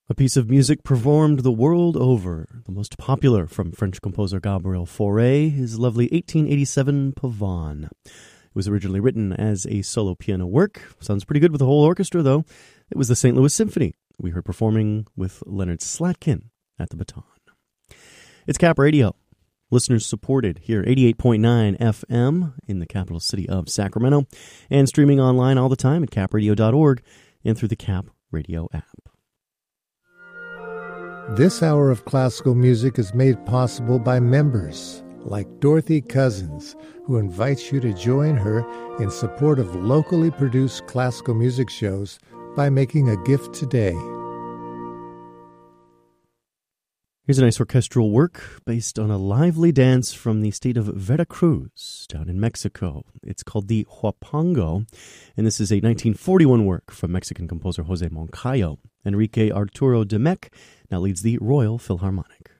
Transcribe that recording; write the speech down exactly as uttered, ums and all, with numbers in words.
A piece of music performed the world over. The most popular from French composer Gabriel Fauré, his lovely eighteen eighty-seven Pavane. It was originally written as a solo piano work. Sounds pretty good with the whole orchestra, though. It was the Saint Louis Symphony we heard performing with Leonard Slatkin at the baton. It's Cap Radio. Listeners supported here, eighty-eight point nine F M in the capital city of Sacramento, and streaming online all the time at cap radio dot org and through the Cap Radio app. This hour of classical music is made possible by members like Dorothy Cousins, who invites you to join her in support of locally produced classical music shows by making a gift today. Here's a nice orchestral work based on a lively dance from the state of Veracruz down in Mexico. It's called the Huapango, and this is a nineteen forty-one work from Mexican composer Jose Moncayo. Enrique Arturo Demecq now leads the Royal Philharmonic.